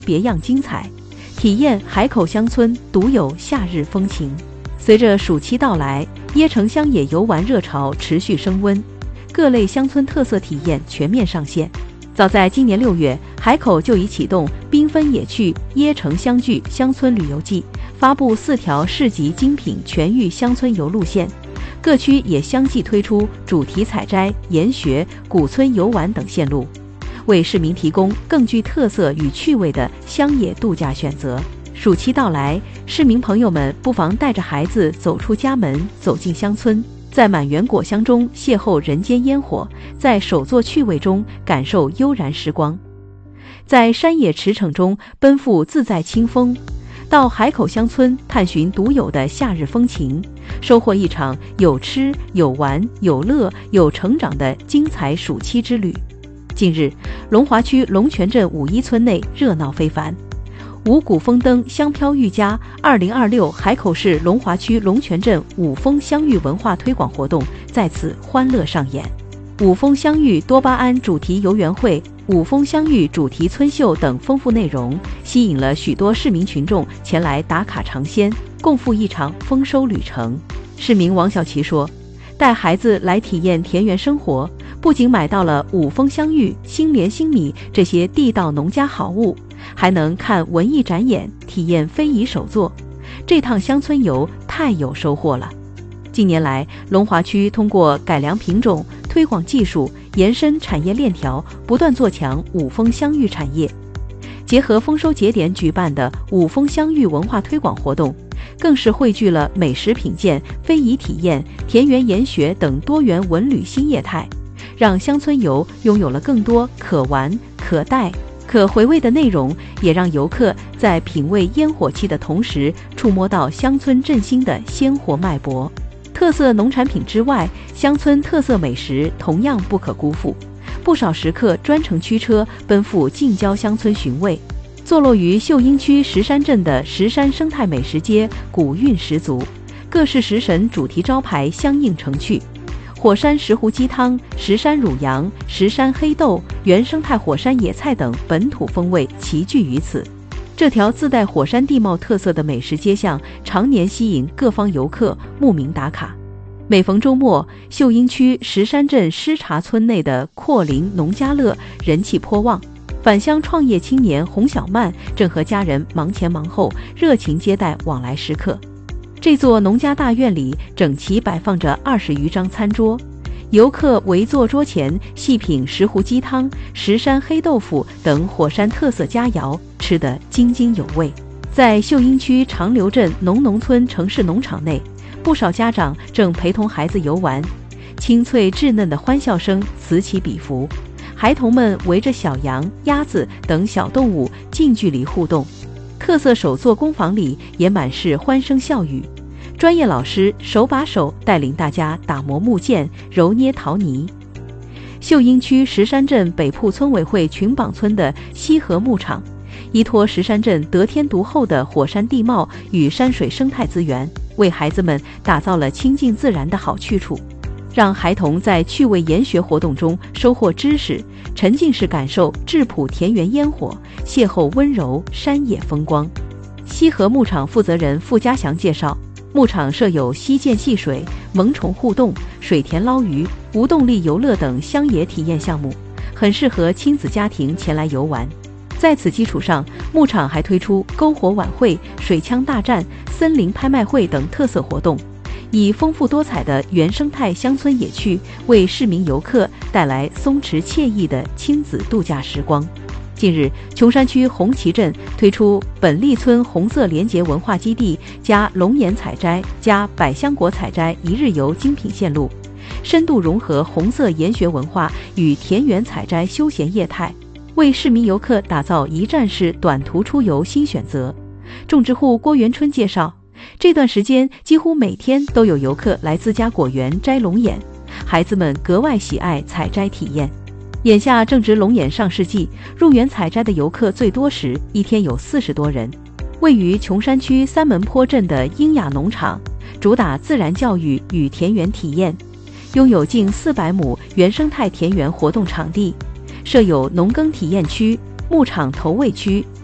别样精彩，体验海口乡村独有夏日风情。随着暑期到来，椰城乡野游玩热潮持续升温，各类乡村特色体验全面上线。早在今年6月，海口就已启动缤纷野趣椰城相聚乡村旅游季，发布4条市级精品全域乡村游路线，各区也相继推出主题采摘、研学、古村游玩等线路，为市民提供更具特色与趣味的乡野度假选择。暑期到来，市民朋友们不妨带着孩子走出家门，走进乡村，在满园果香中邂逅人间烟火，在手作趣味中感受悠然时光，在山野驰骋中奔赴自在清风，到海口乡村探寻独有的夏日风情，收获一场有吃有玩有乐有成长的精彩暑期之旅。近日，龙华区龙泉镇五一村内热闹非凡，五谷丰登，香飘愈佳2026海口市龙华区龙泉镇五丰乡域文化推广活动在此欢乐上演。五丰乡域多巴胺主题游园会、五丰乡域主题村秀等丰富内容，吸引了许多市民群众前来打卡尝鲜，共赴一场丰收旅程。市民王小琪说，带孩子来体验田园生活，不仅买到了五丰乡域、新莲新米这些地道农家好物，还能看文艺展演，体验非遗手作，这趟乡村游太有收获了。近年来，龙华区通过改良品种、推广技术、延伸产业链条，不断做强五丰乡域产业。结合丰收节点举办的五丰乡域文化推广活动，更是汇聚了美食品鉴、非遗体验、田园研学等多元文旅新业态，让乡村游拥有了更多可玩、可带、可回味的内容，也让游客在品味烟火气的同时，触摸到乡村振兴的鲜活脉搏。特色农产品之外，乡村特色美食同样不可辜负。不少食客专程驱车奔赴近郊乡村寻味。坐落于秀英区石山镇的石山生态美食街古韵十足，各式食神主题招牌相映成趣。火山石斛鸡汤、石山乳羊、石山黑豆、原生态火山野菜等本土风味齐聚于此。这条自带火山地貌特色的美食街巷，常年吸引各方游客慕名打卡。每逢周末，秀英区石山镇施茶村内的阔林农家乐人气颇旺。返乡创业青年洪小曼正和家人忙前忙后，热情接待往来食客。这座农家大院里整齐摆放着20余张餐桌，游客围坐桌前，细品石斛鸡汤、石山黑豆腐等火山特色佳肴，吃得津津有味。在秀英区长留镇农村城市农场内，不少家长正陪同孩子游玩，清脆稚嫩的欢笑声此起彼伏，孩童们围着小羊、鸭子等小动物近距离互动。特色手作工坊里也满是欢声笑语，专业老师手把手带领大家打磨木剑、揉捏陶泥。秀英区石山镇北铺村委会群绑村的西河牧场，依托石山镇得天独厚的火山地貌与山水生态资源，为孩子们打造了亲近自然的好去处，让孩童在趣味研学活动中收获知识，沉浸式感受质朴田园烟火，邂逅温柔山野风光。西河牧场负责人付家祥介绍，牧场设有溪涧戏水、萌宠互动、水田捞鱼、无动力游乐等乡野体验项目，很适合亲子家庭前来游玩。在此基础上，牧场还推出篝火晚会、水枪大战、森林拍卖会等特色活动，以丰富多彩的原生态乡村野趣，为市民游客带来松弛惬意的亲子度假时光。近日，琼山区红旗镇推出本利村红色联结文化基地加龙眼采摘加百香果采摘一日游精品线路，深度融合红色研学文化与田园采摘休闲业态，为市民游客打造一站式短途出游新选择。种植户郭元春介绍，这段时间几乎每天都有游客来自家果园摘龙眼，孩子们格外喜爱采摘体验。眼下正值龙眼上市季，入园采摘的游客最多时，一天有40多人。位于琼山区三门坡镇的英雅农场，主打自然教育与田园体验，拥有近400亩原生态田园活动场地，设有农耕体验区、牧场投喂区、